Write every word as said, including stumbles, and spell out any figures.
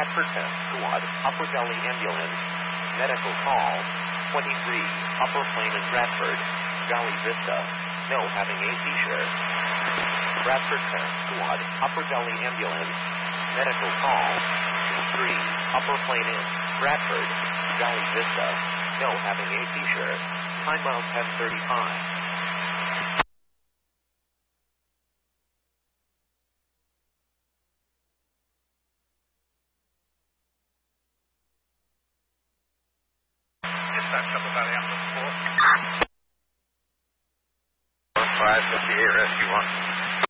Bradford ten Squad, Upper Delhi Ambulance, medical call, twenty-three, Upper Plain in Bradford, Valley Vista, no having a seizure. Bradford ten Squad, Upper Delhi Ambulance, medical call, two three, Upper Plain in Bradford, Valley Vista, no having a seizure. Time out ten thirty-five. Dispatch up about ambulance four. five fifty-eight, rescue one.